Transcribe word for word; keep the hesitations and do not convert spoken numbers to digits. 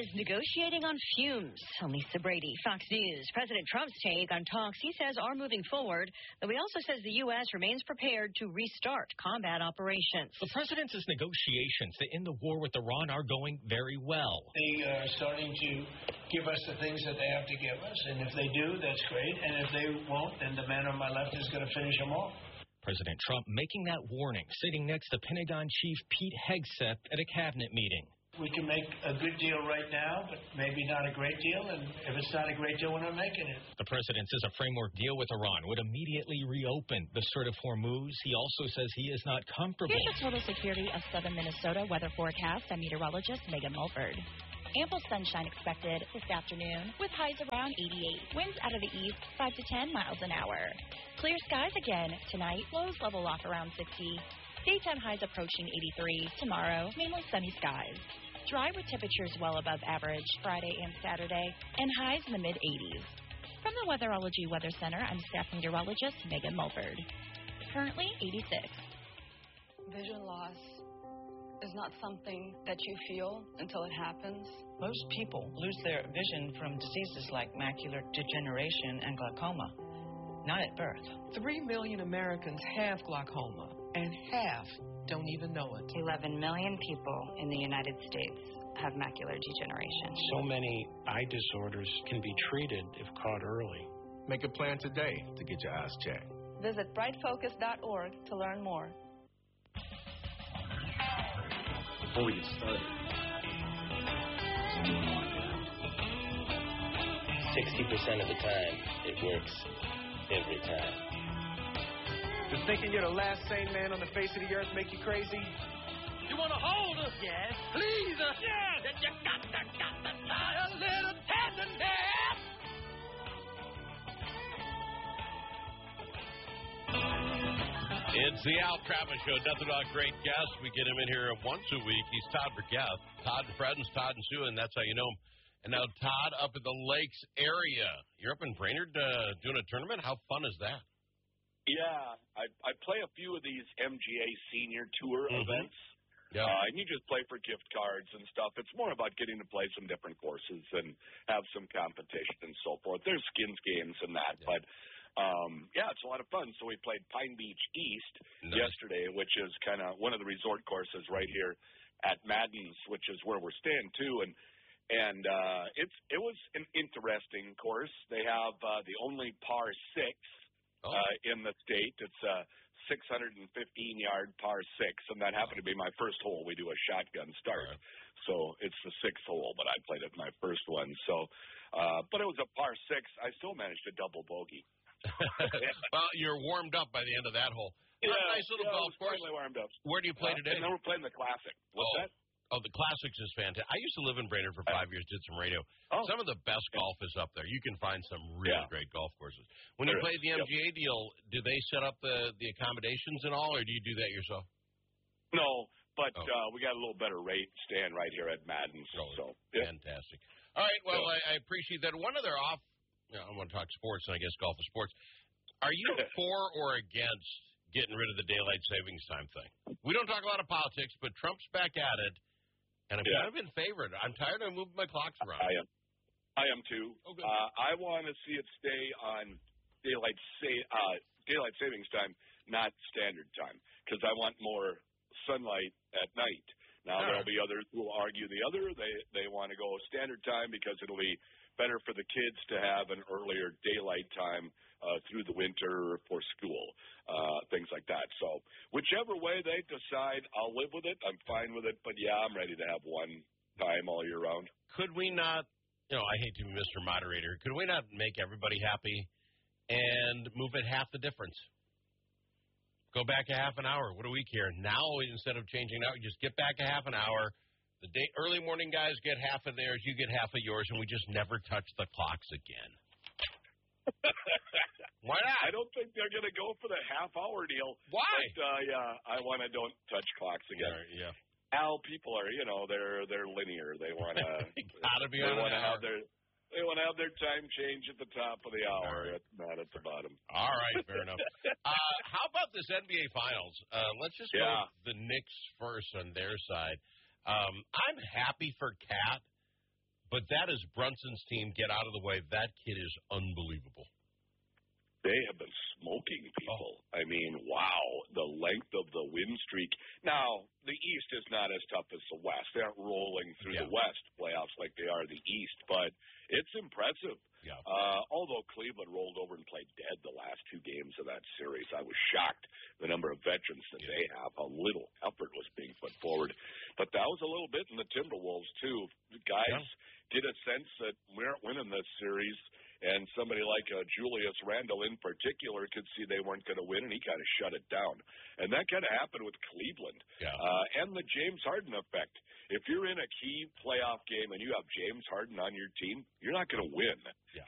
negotiating on fumes. I'm Lisa Brady, Fox News. President Trump's take on talks he says are moving forward, though he also says the U S remains prepared to restart combat operations. The president's negotiations to end the war with Iran are going very well. They are starting to give us the things that they have to give us, and if they do, that's great. And if they won't, then the man on my left is going to finish them off. President Trump making that warning, sitting next to Pentagon Chief Pete Hegseth at a cabinet meeting. We can make a good deal right now, but maybe not a great deal, and if it's not a great deal, we're not making it. The president says a framework deal with Iran would immediately reopen the Strait of Hormuz. He also says he is not comfortable. Here's the total security of southern Minnesota weather forecast. I'm meteorologist Megan Mulford. Ample sunshine expected this afternoon with highs around eighty-eight. Winds out of the east, five to ten miles an hour. Clear skies again tonight. Lows level off around sixty. Daytime highs approaching eighty-three. Tomorrow, mainly sunny skies. Dry with temperatures well above average Friday and Saturday, and highs in the mid-eighties. From the Weatherology Weather Center, I'm staff meteorologist Megan Mulford. Currently eighty-six. Vision loss is not something that you feel until it happens. Most people lose their vision from diseases like macular degeneration and glaucoma, not at birth. Three million Americans have glaucoma, and half don't even know it. eleven million people in the United States have macular degeneration. So many eye disorders can be treated if caught early. Make a plan today to get your eyes checked. Visit bright focus dot org to learn more. Before we get started, sixty percent of the time, it works every time. Does thinking you're the last sane man on the face of the earth make you crazy? You want to hold us? Yes. Please? Uh, yes. You got to, got to try a little tenderness. It's the Al Travis Show. Nothing but great guests. We get him in here once a week. He's Todd Burgess. Todd and Friends, Todd and Sue, and that's how you know him. And now Todd up in the Lakes area. You're up in Brainerd uh, doing a tournament? How fun is that? Yeah, I, I play a few of these M G A senior tour mm-hmm. events. Yeah. Uh, and you just play for gift cards and stuff. It's more about getting to play some different courses and have some competition and so forth. There's skins games and that, yeah. but um, yeah, it's a lot of fun. So we played Pine Beach East nice. yesterday, which is kind of one of the resort courses right here at Madden's, which is where we're staying too. And and uh, it's it was an interesting course. They have uh, the only par six. Oh. Uh, in the state. It's a six hundred fifteen yard par six, and that happened to be my first hole. We do a shotgun start, right. so it's the sixth hole, but I played it my first one. So, uh, but it was a par six. I still managed to double bogey. Well, you're warmed up by the end of that hole. Yeah, nice little yeah, golf course. Warmed up. Where do you play uh, today? And then we're playing the Classic. What's oh. that? Oh, the Classics is fantastic. I used to live in Brainerd for five years, did some radio. Oh. Some of the best golf is up there. You can find some really yeah. great golf courses. When there you play the M G A yep. deal, do they set up the, the accommodations and all, or do you do that yourself? No, but oh. uh, we got a little better rate staying right here at Madden's. Oh, so yeah. Fantastic. All right, well, I, I appreciate that. One other off, you know, I want to talk sports, and I guess golf is sports. Are you for or against getting rid of the daylight savings time thing? We don't talk a lot of politics, but Trump's back at it. And I'm yeah. kind of in favor of it. I'm tired of moving my clocks around. I am. I am too. Okay. Uh, I want to see it stay on daylight sa- uh, daylight savings time, not standard time, because I want more sunlight at night. Now All there'll right. be others who will argue the other. They they want to go standard time because it'll be better for the kids to have an earlier daylight time uh, through the winter for school, uh, things like that. So whichever way they decide, I'll live with it. I'm fine with it. But, yeah, I'm ready to have one time all year round. Could we not, you know, I hate to be Mister Moderator, could we not make everybody happy and move it half the difference? Go back a half an hour. What do we care? Now, instead of changing out, just get back a half an hour. The day, early morning guys get half of theirs, you get half of yours, and we just never touch the clocks again. Why not? I don't think they're going to go for the half-hour deal. Why? But, uh, yeah, I want to don't touch clocks again. Yeah. yeah. Al, people are, you know, they're they're linear. They want to. they gotta be they on want an to hour. have their. They want to have their time change at the top of the hour, right. not at the bottom. All right, fair enough. Uh, how about this N B A Finals? Uh, let's just yeah. go the Knicks first on their side. Um, I'm happy for Cat, But that is Brunson's team. Get out of the way. That kid is unbelievable. They have been smoking people. Oh. I mean, wow, the length of the win streak. Now, the East is not as tough as the West. They aren't rolling through yeah. the West playoffs like they are the East, but it's impressive. Yeah. Uh, although Cleveland rolled over and played dead the last two games of that series, I was shocked the number of veterans that yeah. they have, how little effort was being put forward. But that was a little bit in the Timberwolves, too. The guys yeah. get a sense that we aren't winning this series. And somebody like uh, Julius Randle in particular could see they weren't going to win, and he kind of shut it down. And that kind of happened with Cleveland. Yeah. Uh, and the James Harden effect. If you're in a key playoff game and you have James Harden on your team, you're not going to win. Yeah.